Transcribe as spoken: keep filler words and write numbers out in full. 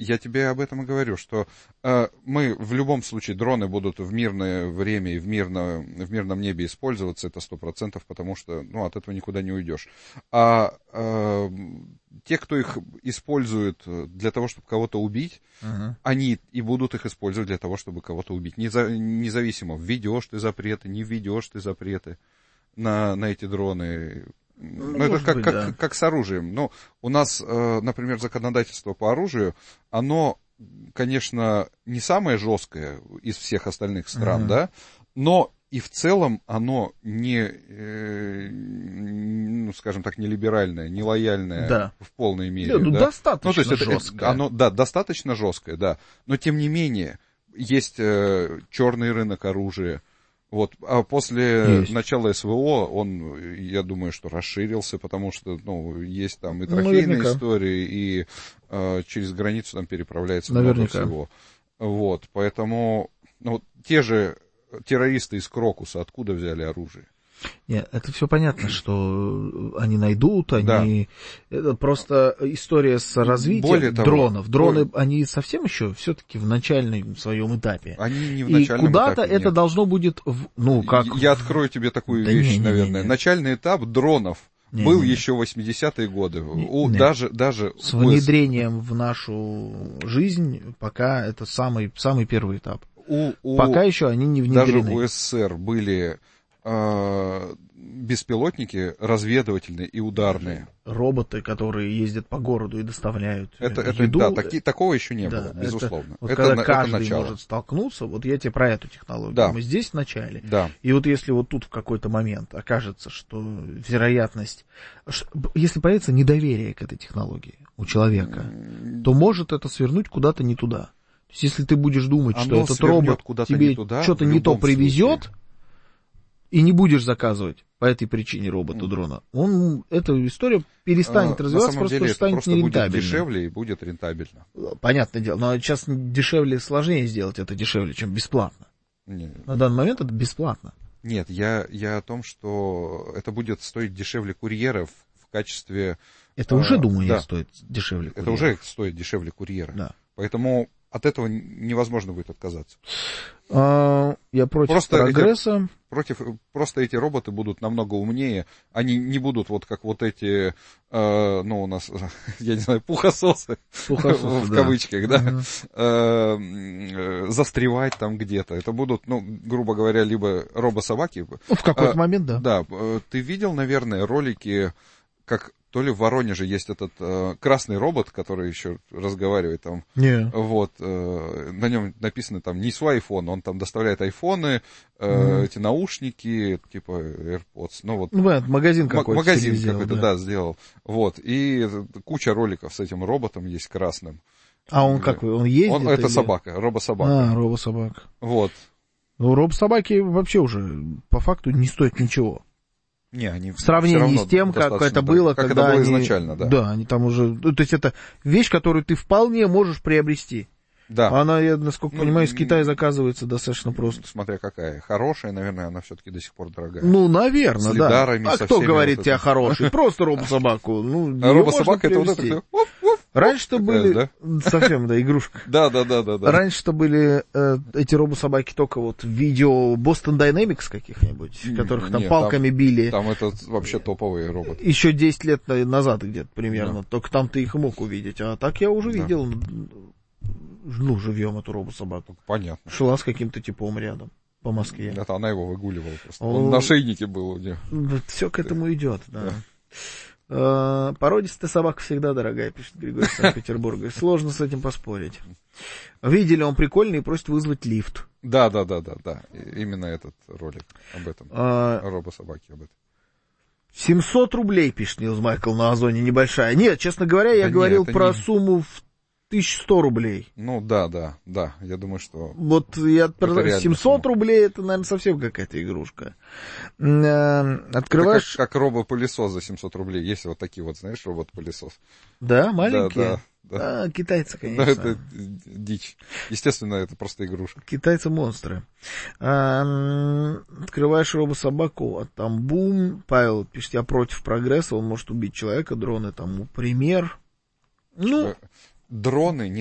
я тебе об этом и говорю, что э, мы в любом случае, дроны будут в мирное время и в, мирно, в мирном небе использоваться, это сто процентов, потому что, ну, от этого никуда не уйдешь. А э, те, кто их использует для того, чтобы кого-то убить, uh-huh. они и будут их использовать для того, чтобы кого-то убить. Неза, независимо, введешь ты запреты, не введешь ты запреты на, на эти дроны. Ну, это как, быть, как, да. как с оружием. Ну, у нас, э, например, законодательство по оружию, оно, конечно, не самое жесткое из всех остальных стран, uh-huh. да, но и в целом оно не, э, ну, скажем так, не либеральное, не лояльное да. в полной мере. Да, ну, да? достаточно ну, то есть жесткое. Это, оно, да, достаточно жесткое, да. Но, тем не менее, есть э, черный рынок оружия. Вот, а после есть. начала СВО он, я думаю, что расширился, потому что, ну, есть там и трофейные ну, истории, и э, через границу там переправляется наверняка. много всего. Вот, поэтому, ну, те же террористы из Крокуса откуда взяли оружие? Нет, это все понятно, что они найдут, они... Да. Это просто история с развитием того, дронов. Дроны, более... они совсем еще все-таки в начальном своем этапе. Они не в начальном И куда-то этапе, это нет. должно будет... В... Ну, как... Я открою тебе такую да вещь, не, не, наверное. Не, не. Начальный этап дронов не, был не, не. еще в восьмидесятые годы. Не, У, не. Даже, даже с внедрением в нашу жизнь пока это самый, самый первый этап. У, у... Пока еще они не внедрены. Даже у СССР были... беспилотники разведывательные и ударные. Роботы, которые ездят по городу и доставляют это, еду. Это, да, таки, такого еще не да, было, безусловно. Это, вот это, когда это каждый начало. может столкнуться, вот я тебе про эту технологию. Да. Мы здесь в начале. Да. И вот если вот тут в какой-то момент окажется, что вероятность... Если появится недоверие к этой технологии у человека, mm. то может это свернуть куда-то не туда. То есть если ты будешь думать, Оно что этот робот тебе туда, что-то не то привезет, и не будешь заказывать по этой причине робота-дрона, он, эта история перестанет а, развиваться, просто деле, станет просто нерентабельной. Будет дешевле и будет рентабельно. Понятное дело, но сейчас дешевле, сложнее сделать это дешевле, чем бесплатно. Нет. На данный момент это бесплатно. Нет, я, я о том, что это будет стоить дешевле курьеров в качестве... Это а, уже, думаю, да. стоит дешевле курьера. Это уже стоит дешевле курьера. Да. Поэтому от этого невозможно будет отказаться. А, я против просто прогресса. Эти, против, просто эти роботы будут намного умнее. Они не будут вот как вот эти, э, ну, у нас, я не знаю, пухососы, пухососы в да. кавычках, да, uh-huh. э, застревать там где-то. Это будут, ну, грубо говоря, либо робособаки. Ну, в какой-то а, момент, да. Да. Ты видел, наверное, ролики, как... То ли в Воронеже есть этот э, красный робот, который еще разговаривает там. Yeah. Вот, э, на нем написано там не свой iPhone, он там доставляет айфоны, э, mm. эти наушники, типа AirPods. Ну, вот, ну, магазин какой-то. Магазин сделал, какой-то, да. да, сделал. Вот, и куча роликов с этим роботом есть красным. А он какой? Он ездит? Он, это или... собака, робособака. А, робособака. Вот. Ну, робособаки вообще уже по факту не стоят ничего. Не, они в сравнении с тем, как это было, как когда это было они... изначально, да. Да, они там уже... То есть это вещь, которую ты вполне можешь приобрести. Да. Она, я, насколько ну, понимаю, из Китая заказывается достаточно просто. Смотря какая. Хорошая, наверное, она все-таки до сих пор дорогая. Ну, наверное, с да. А кто говорит вот тебя хороший? Просто робособаку. Ну, а робособака это вот это... Раньше-то были... Да? Совсем, да, игрушка. Да, да, да, да. Раньше-то были э, эти робособаки только вот в видео Boston Dynamics каких-нибудь, которых там Нет, палками там, били. Там это вообще топовые роботы. Еще десять лет назад где-то примерно. Да. Только там ты их мог увидеть. А так я уже да. видел, ну, живьем эту робособаку. Понятно. Шла с каким-то типом рядом по Москве. Это она его выгуливала просто. Он, Он на шейнике был у нее. Все к этому идет, да. да. Породистая собака всегда дорогая, пишет Григорий из Санкт-Петербурга. Сложно с этим поспорить. Видели, он прикольный и просит вызвать лифт. Да, да, да, да, да. Именно этот ролик об этом. А... Робособаки об этом. семьсот рублей, пишет Нилс Майкл на Озоне, небольшая. Нет, честно говоря, я да говорил нет, про не... сумму в тысячу сто рублей. Ну да, да, да. Я думаю, что... Вот я семьсот сумма. Рублей, это, наверное, совсем какая-то игрушка. Открываешь... Как, как робот-пылесос за семьсот рублей. Есть вот такие вот, знаешь, робот-пылесос. Да, маленькие? Да, да. Да. А, китайцы, конечно. Да, это дичь. Естественно, это просто игрушка. Китайцы монстры. А, открываешь робособаку, а там бум. Павел пишет, я против прогресса, он может убить человека, дроны тому пример. Ну... Дроны не